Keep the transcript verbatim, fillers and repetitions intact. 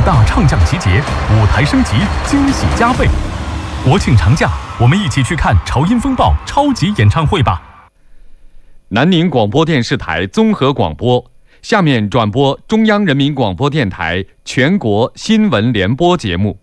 大唱将集结，舞台升级，惊喜加倍。国庆长假，我们一起去看潮音风暴超级演唱会吧！ 南宁广播电视台综合广播，下面转播中央人民广播电台全国新闻联播节目。